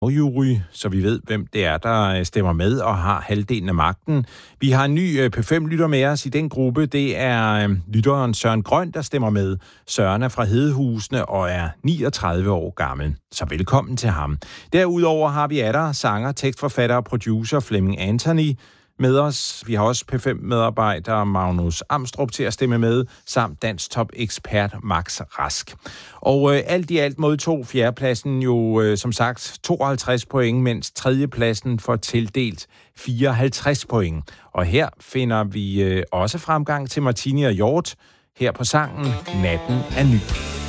jury, så vi ved, hvem det er, der stemmer med og har halvdelen af magten. Vi har en ny P5-lytter med os i den gruppe. Det er lytteren Søren Grøn, der stemmer med. Søren er fra Hedehusene og er 39 år gammel. Så velkommen til ham. Derudover har vi sanger, tekstforfatter og producer Flemming Anthony med os. Vi har også P5-medarbejder Magnus Amstrup til at stemme med, samt dansk top-ekspert Max Rask. Og alt i alt modtog fjerdepladsen jo som sagt 52 point, mens tredjepladsen får tildelt 54 point. Og her finder vi også fremgang til Martini og Hjort her på sangen Natten er ny.